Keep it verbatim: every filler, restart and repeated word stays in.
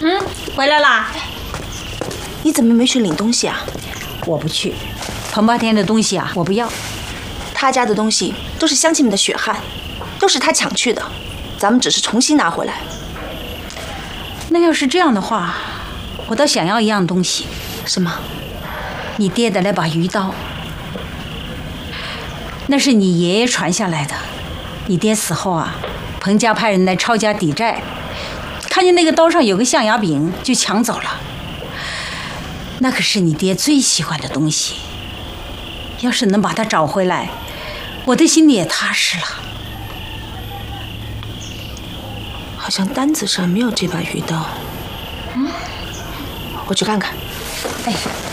嗯，回来啦。 你怎么没去领东西啊？ 我不去，彭八天的东西啊，我不要。 他家的东西都是乡亲们的血汗，都是他抢去的，咱们只是重新拿回来。 那要是这样的话，我倒想要一样东西。 什么？ 你爹的那把鱼刀，那是你爷爷传下来的。你爹死后啊，彭家派人来抄家抵债，看见那个刀上有个象牙柄，就抢走了。那可是你爹最喜欢的东西，要是能把它找回来，我的心里也踏实了。 好像单子上没有这把鱼刀。嗯，我去看看。 哎。